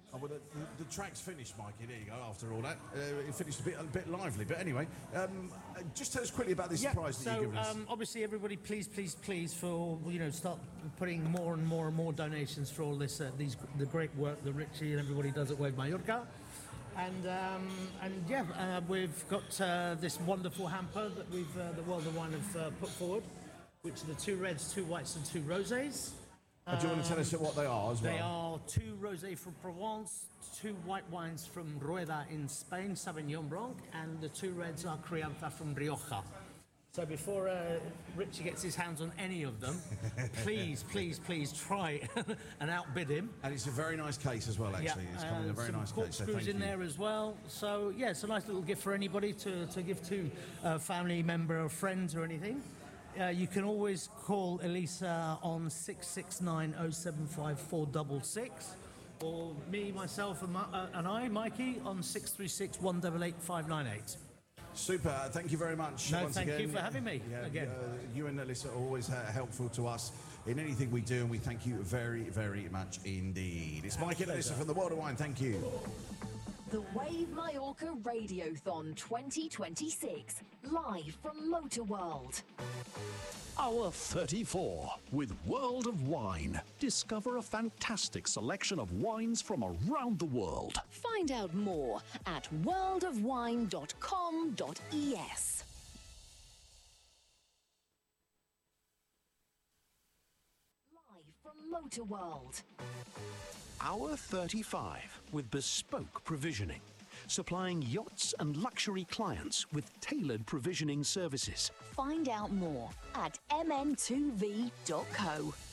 Oh, well, the track's finished, Mikey. There you go. After all that, it finished a bit lively. But anyway, just tell us quickly about this prize that you've given us. Obviously, everybody, please, for start putting more and more donations for all this, the great work that Richie and everybody does at Wave Mallorca. We've got this wonderful hamper that the World of Wine have put forward, which are the 2 reds, 2 whites, and 2 rosés. Do you want to tell us what they are as well? They are 2 rosé from Provence, 2 white wines from Rueda in Spain, Sauvignon Blanc, and the 2 reds are Crianza from Rioja. So before Richie gets his hands on any of them, please try and outbid him. And it's a very nice case as well, actually. It's coming in a very nice case. Some corkscrews in there as well. So, yeah, it's a nice little gift for anybody to give to a family member or friends or anything. You can always call Elisa on 669 075 466, or me, myself, and I, Mikey, on 636 188 598. Super, thank you very much. No, thank you for having me again. You and Elisa are always helpful to us in anything we do, and we thank you very, very much indeed. It's Mikey and Elisa from the World of Wine. Thank you. The Wave Mallorca Radiothon 2026, live from Motor World. Hour 34 with World of Wine. Discover a fantastic selection of wines from around the world. Find out more at worldofwine.com.es. Live from Motor World. Hour 35 with Bespoke Provisioning. Supplying yachts and luxury clients with tailored provisioning services. Find out more at mn2v.co.